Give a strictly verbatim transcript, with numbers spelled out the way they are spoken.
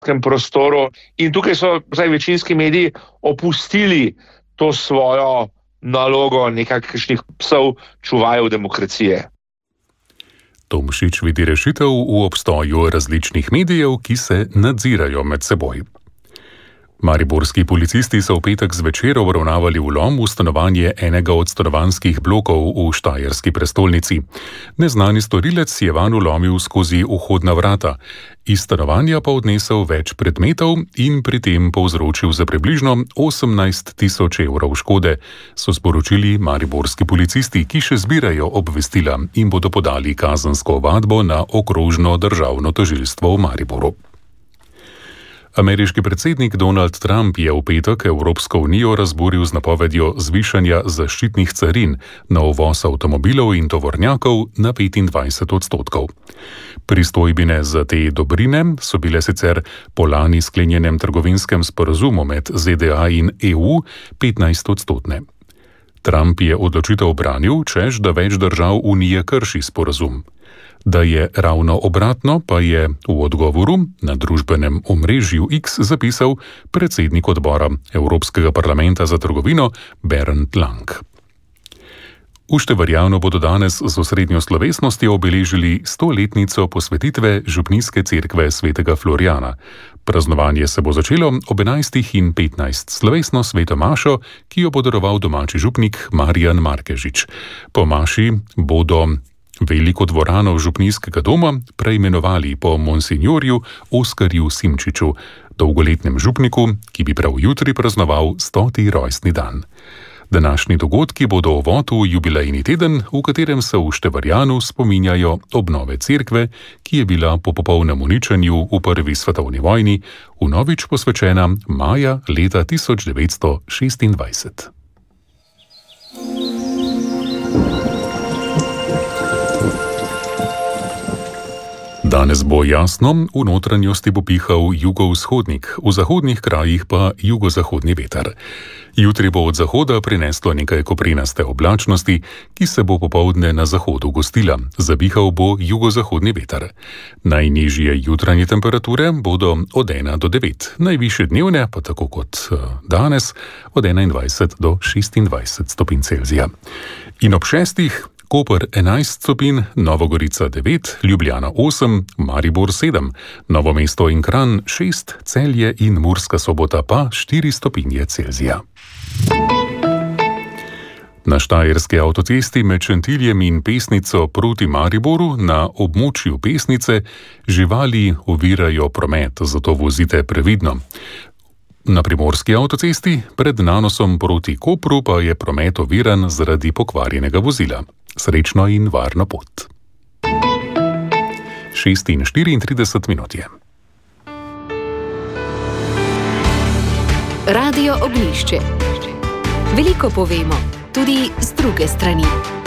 prostoru. In tukaj so zdaj večinski mediji opustili to svojo nalogo nekakšnih psov čuvajev demokracije. Tomšič vidi rešitev v obstoju različnih medijev, ki se nadzirajo med seboj. Mariborski policisti so v petek zvečer obravnavali vlom v stanovanje enega od stanovanjskih blokov v štajerski prestolnici. Neznani storilec je vanj vlomil skozi vhodna vrata. Iz stanovanja pa odnesel več predmetov in pri tem povzročil za približno osemnajst tisoč evrov škode, so sporočili mariborski policisti, ki še zbirajo obvestila in bodo podali kazensko ovadbo na okrožno državno tožilstvo v Mariboru. Ameriški predsednik Donald Trump je v petek Evropsko unijo razburil z napovedjo zvišanja zaščitnih carin na uvoz avtomobilov in tovornjakov na petindvajset odstotkov. Pristojbine za te dobrine so bile sicer po lani sklenjenem trgovinskem sporazumu med Z D A in E U petnajst odstotne. Trump je odločitev branil, češ da več držav unije krši sporazum. Da je ravno obratno, pa je v odgovoru na družbenem omrežju X zapisal predsednik odbora Evropskega parlamenta za trgovino Bernd Lange. V Števarjanu bodo danes z osrednjo slovesnostjo obeležili stoletnico posvetitve župnijske cerkve svetega Florijana. Praznovanje se bo začelo ob enajstih in petnajst slovesno sveto mašo, ki jo bo daroval domači župnik Marjan Markežič. Po maši bodo veliko dvorano župnijskega doma preimenovali po monsinjorju Oskarju Simčiču, dolgoletnem župniku, ki bi prav jutri praznoval stoti rojstni dan. Današnji dogodki bodo uvod v jubilejni teden, v katerem se v Števarjanu spominjajo obnove cerkve, ki je bila po popolnem uničenju v prvi svetovni vojni vnovič posvečena maja leta tisoč devetsto šestindvajset. Danes bo jasno, v notranjosti bo pihal jugovzhodnik, v zahodnih krajih pa jugozahodni veter. Jutri bo od zahoda prineslo nekaj koprenaste oblačnosti, ki se bo popoldne na zahodu gostila. Zabihal bo jugozahodni veter. Najnižje jutranje temperature bodo od ena do devet, najvišje dnevne pa tako kot danes od enaindvajset do šestindvajset stopinj Celzija. In ob šestih Koper enajst stopinj, Nova Gorica devet, Ljubljana osem, Maribor sedem, Novo mesto in Kranj šest, Celje in Murska Sobota pa štiri stopinje Celzija. Na štajerski avtocesti med Šentiljem in Pesnico proti Mariboru na območju Pesnice živali ovirajo promet, zato vozite previdno. Na primorski avtocesti pred Nanosom proti Kopru pa je promet oviran zaradi pokvarjenega vozila. Srečno in varno pot. šest in štiriintrideset minut je. Radio Ognjišče. Veliko povemo, tudi z druge strani.